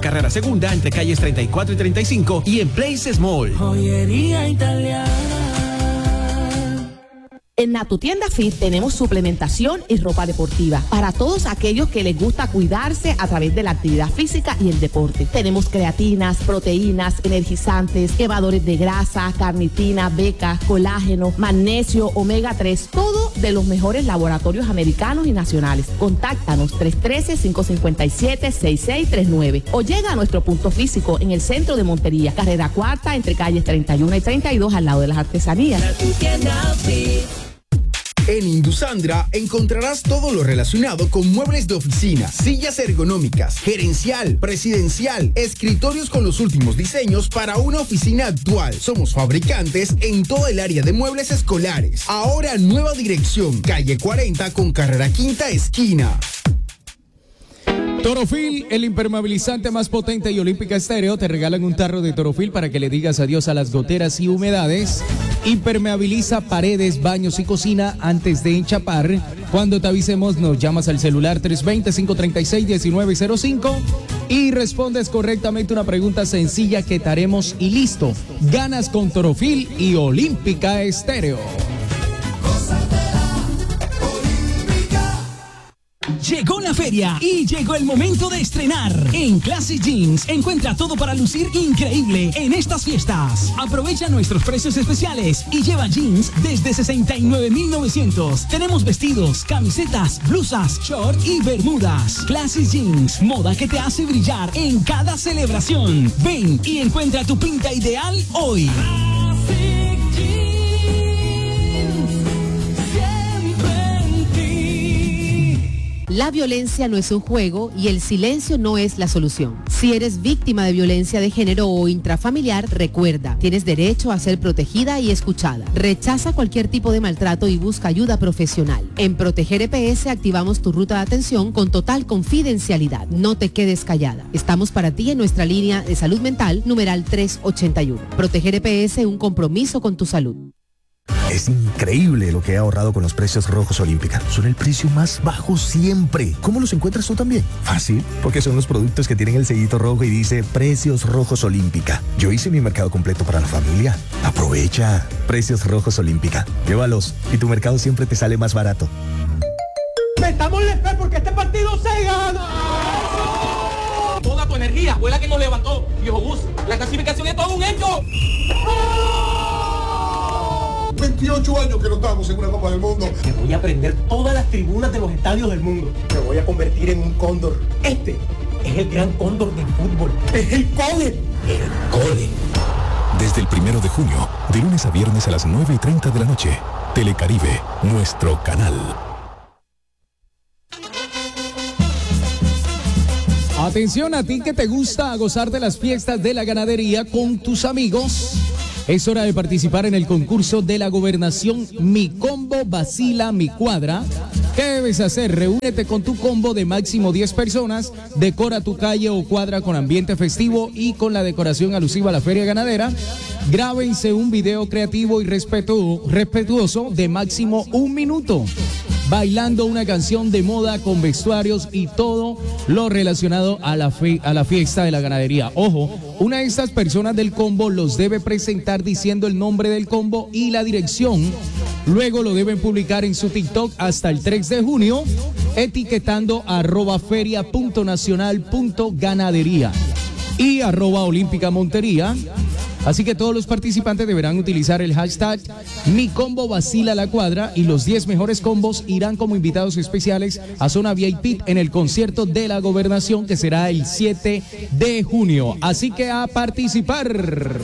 carrera segunda entre calles 34 y 35 y en Place Mall. Joyería italiana. En Natutienda Fit tenemos suplementación y ropa deportiva para todos aquellos que les gusta cuidarse a través de la actividad física y el deporte. Tenemos creatinas, proteínas, energizantes, quemadores de grasa, carnitina, becas, colágeno, magnesio, omega 3, todo de los mejores laboratorios americanos y nacionales. Contáctanos 313-557-6639 o llega a nuestro punto físico en el centro de Montería, carrera cuarta entre calles 31 y 32 al lado de las artesanías. Natutienda Fit. En Indusandra encontrarás todo lo relacionado con muebles de oficina, sillas ergonómicas, gerencial, presidencial, escritorios con los últimos diseños para una oficina actual. Somos fabricantes en toda el área de muebles escolares. Ahora nueva dirección, calle 40 con carrera quinta esquina. Torofil, el impermeabilizante más potente y Olímpica Estéreo, te regalan un tarro de Torofil para que le digas adiós a las goteras y humedades. Impermeabiliza paredes, baños y cocina antes de enchapar. Cuando te avisemos, nos llamas al celular 320-536-1905 y respondes correctamente una pregunta sencilla que te haremos y listo. Ganas con Torofil y Olímpica Estéreo. Llegó la feria y llegó el momento de estrenar. En Classic Jeans encuentra todo para lucir increíble en estas fiestas. Aprovecha nuestros precios especiales y lleva jeans desde 69,900. Tenemos vestidos, camisetas, blusas, short y bermudas. Classic Jeans, moda que te hace brillar en cada celebración. Ven y encuentra tu pinta ideal hoy. La violencia no es un juego y el silencio no es la solución. Si eres víctima de violencia de género o intrafamiliar, recuerda, tienes derecho a ser protegida y escuchada. Rechaza cualquier tipo de maltrato y busca ayuda profesional. En Proteger EPS activamos tu ruta de atención con total confidencialidad. No te quedes callada. Estamos para ti en nuestra línea de salud mental, numeral 381. Proteger EPS, un compromiso con tu salud. Es increíble lo que he ahorrado con los precios rojos Olímpica. Son el precio más bajo siempre. ¿Cómo los encuentras tú también? Fácil, porque son los productos que tienen el sellito rojo y dice Precios Rojos Olímpica. Yo hice mi mercado completo para la familia. Aprovecha. Precios Rojos Olímpica. Llévalos y tu mercado siempre te sale más barato. ¡Metámosle fe porque este partido se gana! Toda tu energía fue la que nos levantó. Viejo Bus, la clasificación es todo un hecho. 28 años que no estamos en una Copa del Mundo. Te voy a prender todas las tribunas de los estadios del mundo. Me voy a convertir en un cóndor. Este es el gran cóndor del fútbol. Es el cole. El cole. Desde el 1 de junio, de lunes a viernes a las 9:30 de la noche. Telecaribe, nuestro canal. Atención a ti que te gusta gozar de las fiestas de la ganadería con tus amigos. Es hora de participar en el concurso de la gobernación Mi Combo Vacila Mi Cuadra. ¿Qué debes hacer? Reúnete con tu combo de máximo 10 personas, decora tu calle o cuadra con ambiente festivo y con la decoración alusiva a la feria ganadera. Grábense un video creativo y respetuoso de máximo 1 minuto, bailando una canción de moda con vestuarios y todo lo relacionado a la fiesta de la ganadería. Ojo, una de estas personas del combo los debe presentar diciendo el nombre del combo y la dirección. Luego lo deben publicar en su TikTok hasta el 3 de junio, etiquetando @feria.nacional.ganadería y @Olímpica Montería. Así que todos los participantes deberán utilizar el hashtag Mi Combo Vacila la Cuadra y los 10 mejores combos irán como invitados especiales a zona VIP en el concierto de la gobernación que será el 7 de junio. Así que a participar.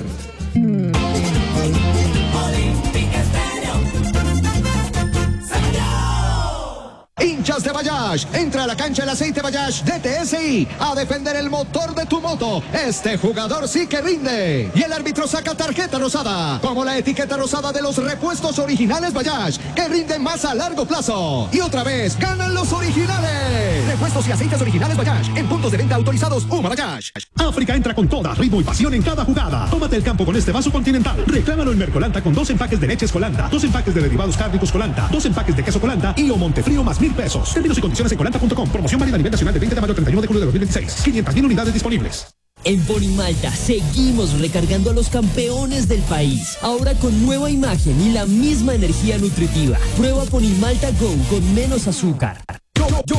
Hinchas de Bayash, entra a la cancha el aceite Bayash de TSI a defender el motor de tu moto. Este jugador sí que rinde. Y el árbitro saca tarjeta rosada, como la etiqueta rosada de los repuestos originales Bayash, que rinden más a largo plazo. Y otra vez, ganan los originales. Repuestos y aceites originales Bayash, en puntos de venta autorizados UMA Bayash. África entra con toda, ritmo y pasión en cada jugada. Tómate el campo con este vaso Continental. Reclámalo en Mercolanta con 2 empaques de leche Colanta, 2 empaques de derivados cárnicos Colanta, 2 empaques de queso Colanta y o Montefrío más $1,000. Términos y condiciones en colanta.com. Promoción válida a nivel nacional de 20 de mayo al 31 de julio de 2026. 500,000 unidades disponibles. En Ponimalta seguimos recargando a los campeones del país. Ahora con nueva imagen y la misma energía nutritiva. Prueba Ponimalta Go con menos azúcar.